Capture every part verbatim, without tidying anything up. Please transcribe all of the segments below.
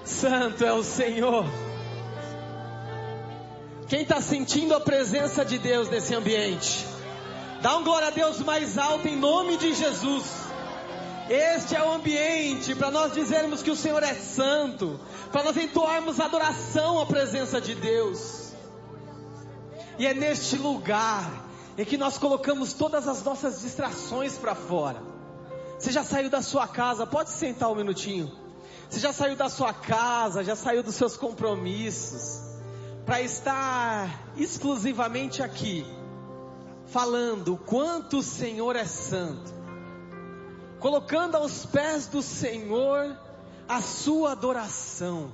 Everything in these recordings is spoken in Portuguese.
Santo é o Senhor. Quem está sentindo a presença de Deus nesse ambiente? Dá um glória a Deus mais alto em nome de Jesus. Este é o ambiente para nós dizermos que o Senhor é santo, para nós entoarmos adoração à presença de Deus. E é neste lugar em que nós colocamos todas as nossas distrações para fora. Você já saiu da sua casa? Pode sentar um minutinho. Você já saiu da sua casa, já saiu dos seus compromissos, para estar exclusivamente aqui, falando o quanto o Senhor é santo, colocando aos pés do Senhor a sua adoração.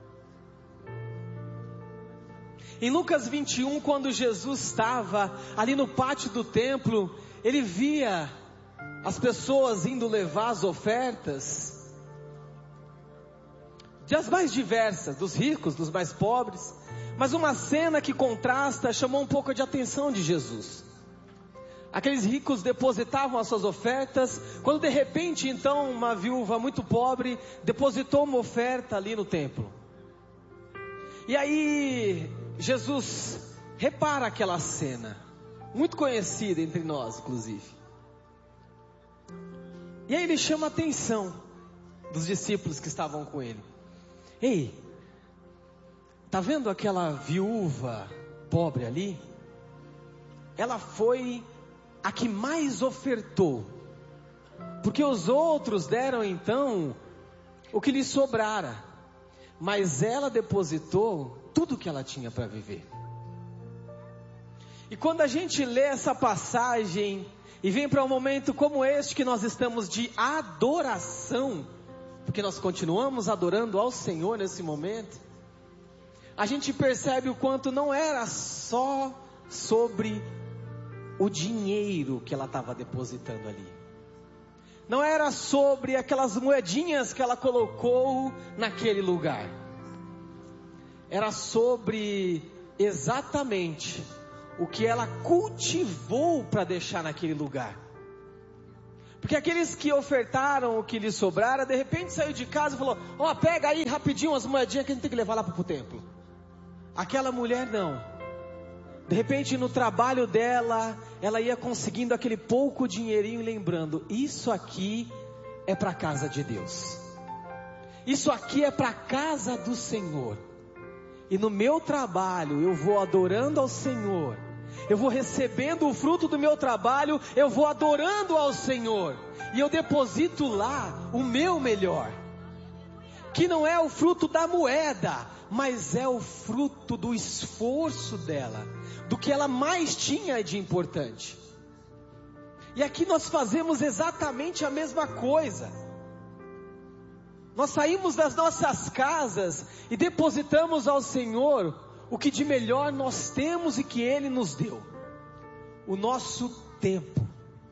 Em Lucas vinte e um, quando Jesus estava ali no pátio do templo, ele via as pessoas indo levar as ofertas, das mais diversas, dos ricos, dos mais pobres, mas uma cena que contrasta, chamou um pouco de atenção de Jesus. Aqueles ricos depositavam as suas ofertas, quando de repente então uma viúva muito pobre depositou uma oferta ali no templo. E aí Jesus repara aquela cena, muito conhecida entre nós inclusive. E aí ele chama a atenção dos discípulos que estavam com ele. Ei, tá vendo aquela viúva pobre ali? Ela foi a que mais ofertou, porque os outros deram então o que lhe sobrara, mas ela depositou tudo que ela tinha para viver. E quando a gente lê essa passagem e vem para um momento como este que nós estamos de adoração, porque nós continuamos adorando ao Senhor nesse momento, a gente percebe o quanto não era só sobre o dinheiro que ela estava depositando ali. Não era sobre aquelas moedinhas que ela colocou naquele lugar. Era sobre exatamente o que ela cultivou para deixar naquele lugar. Porque aqueles que ofertaram o que lhe sobrara, de repente saiu de casa e falou: ó, oh, pega aí rapidinho as moedinhas que a gente tem que levar lá para o templo. Aquela mulher não. De repente no trabalho dela, ela ia conseguindo aquele pouco dinheirinho, lembrando: isso aqui é para a casa de Deus. Isso aqui é para a casa do Senhor. E no meu trabalho eu vou adorando ao Senhor. Eu vou recebendo o fruto do meu trabalho, eu vou adorando ao Senhor. E eu deposito lá o meu melhor. Que não é o fruto da moeda, mas é o fruto do esforço dela, do que ela mais tinha de importante. E aqui nós fazemos exatamente a mesma coisa. Nós saímos das nossas casas e depositamos ao Senhor o que de melhor nós temos e que Ele nos deu: o nosso tempo,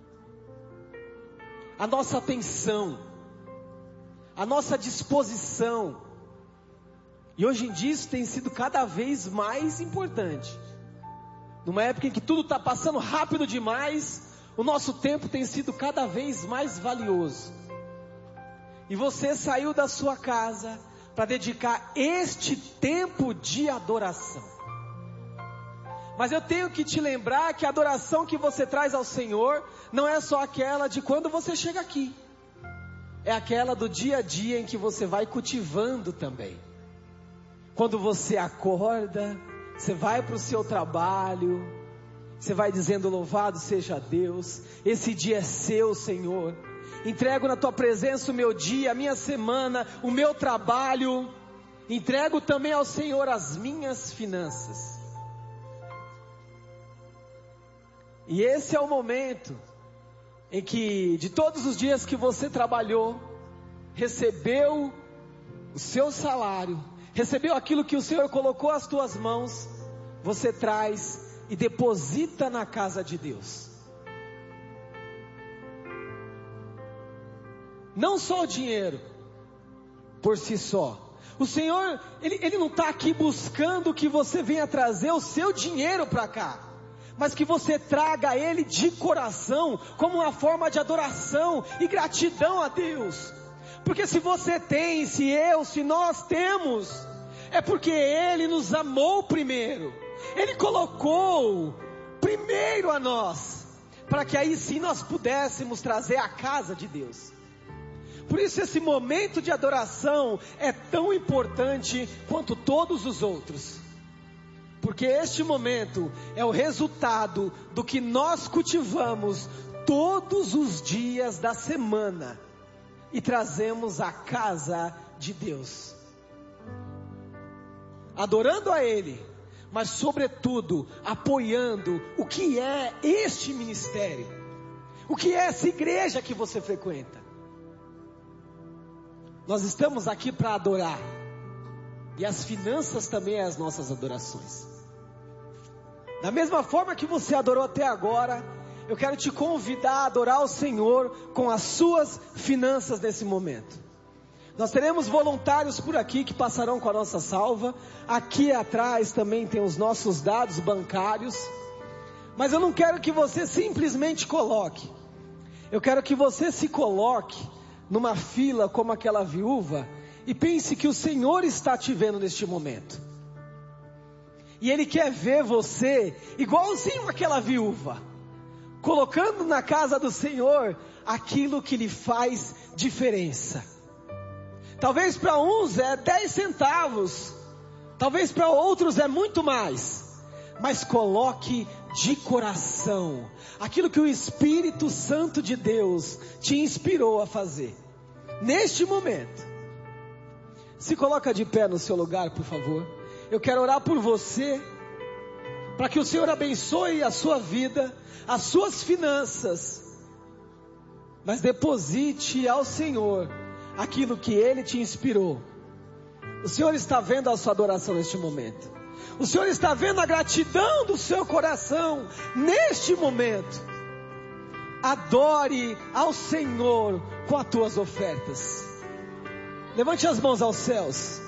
a nossa atenção, a nossa disposição. E hoje em dia isso tem sido cada vez mais importante. Numa época em que tudo está passando rápido demais, o nosso tempo tem sido cada vez mais valioso. E você saiu da sua casa para dedicar este tempo de adoração. Mas eu tenho que te lembrar que a adoração que você traz ao Senhor não é só aquela de quando você chega aqui. É aquela do dia a dia em que você vai cultivando também. Quando você acorda, você vai para o seu trabalho, você vai dizendo: louvado seja Deus, esse dia é seu, Senhor. Entrego na tua presença o meu dia, a minha semana, o meu trabalho. Entrego também ao Senhor as minhas finanças. E esse é o momento em que, de todos os dias que você trabalhou, recebeu o seu salário, recebeu aquilo que o Senhor colocou às tuas mãos, você traz e deposita na casa de Deus. Não só o dinheiro por si só. O Senhor, Ele, Ele não está aqui buscando que você venha trazer o seu dinheiro para cá, mas que você traga Ele de coração, como uma forma de adoração e gratidão a Deus. Porque se você tem, se eu, se nós temos, é porque Ele nos amou primeiro. Ele colocou primeiro a nós, para que aí sim nós pudéssemos trazer a casa de Deus. Por isso esse momento de adoração é tão importante quanto todos os outros. Porque este momento é o resultado do que nós cultivamos todos os dias da semana e trazemos à casa de Deus. Adorando a Ele, mas sobretudo apoiando o que é este ministério, o que é essa igreja que você frequenta. Nós estamos aqui para adorar, e as finanças também é as nossas adorações. Da mesma forma que você adorou até agora, eu quero te convidar a adorar o Senhor com as suas finanças nesse momento. Nós teremos voluntários por aqui que passarão com a nossa salva. Aqui atrás também tem os nossos dados bancários. Mas eu não quero que você simplesmente coloque. Eu quero que você se coloque numa fila como aquela viúva e pense que o Senhor está te vendo neste momento. E Ele quer ver você igualzinho àquela viúva, colocando na casa do Senhor aquilo que lhe faz diferença. Talvez para uns é dez centavos, talvez para outros é muito mais, mas coloque de coração aquilo que o Espírito Santo de Deus te inspirou a fazer. Neste momento, se coloca de pé no seu lugar, por favor. Eu quero orar por você, para que o Senhor abençoe a sua vida, as suas finanças, mas deposite ao Senhor aquilo que Ele te inspirou. O Senhor está vendo a sua adoração neste momento. O Senhor está vendo a gratidão do seu coração neste momento. Adore ao Senhor com as tuas ofertas. Levante as mãos aos céus.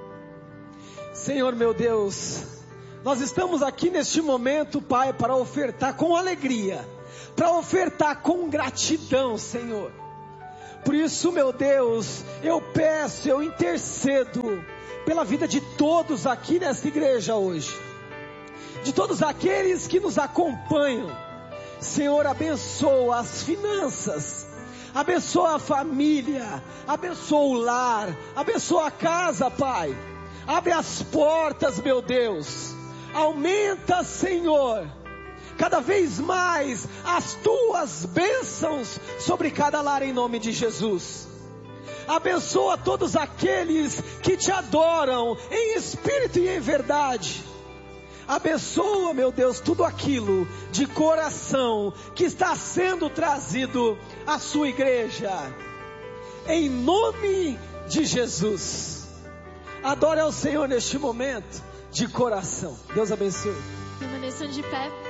Senhor meu Deus, nós estamos aqui neste momento, Pai, para ofertar com alegria, para ofertar com gratidão, Senhor. Por isso, meu Deus, eu peço, eu intercedo pela vida de todos aqui nesta igreja hoje, de todos aqueles que nos acompanham. Senhor, abençoa as finanças, abençoa a família, abençoa o lar, abençoa a casa, Pai. Abre as portas, meu Deus. Aumenta, Senhor, cada vez mais as tuas bênçãos sobre cada lar em nome de Jesus. Abençoa todos aqueles que te adoram em espírito e em verdade. Abençoa, meu Deus, tudo aquilo de coração que está sendo trazido à sua igreja. Em nome de Jesus. Adore ao Senhor neste momento de coração. Deus abençoe. Permaneçam de pé.